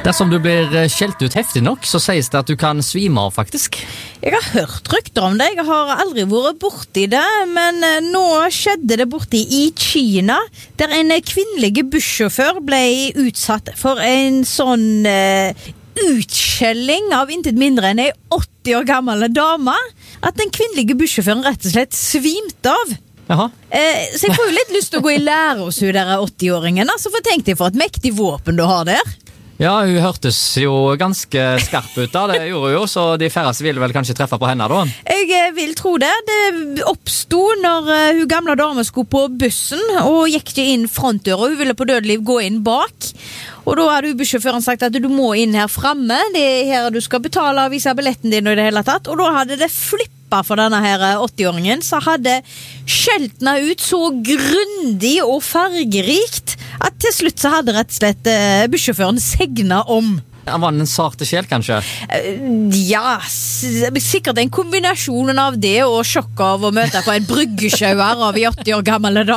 Dersom du blir skjelt ut heftig nok, så sies det at du kan svime av faktisk. Jeg har hørt rykter om det, jeg har aldri vært borti det, men nå skjedde det borti i Kina, der en kvinnelig bussjåfør ble utsatt for en sånn utskjelling av intet mindre enn en 80 år gammel dame, at den kvinnelige bussjåføren rett og slett svimte av. Jaha. Så jeg får jo litt lyst til å gå i lære hos hun der 80-åringen, altså, for tenk deg for et mektig våpen du har der. Ja, hun hørtes jo ganske skarp ut da, det gjorde hun jo, så de færreste ville vel kanskje treffe på henne da. Jeg vil tro det. Det oppstod når hun gamle dame skulle på bussen, og gikk ikke inn frontdøra, hun ville på dødeliv gå inn bak. Og da hadde bussjåføren sagt at du må inn her fremme, det er her du skal betale og vise billetten din og i det hele tatt, og da hadde det flippet for denne her 80-åringen, så hadde skjeltene ut så grundig og fargerikt, at til slutt så hadde rett og slett bussjåføren segnet om. Han var en sarte sjel, kanskje? Ja, sikkert en kombinasjon av det og sjokk av å møte på en bryggesjauer av i 80 år gammel dag.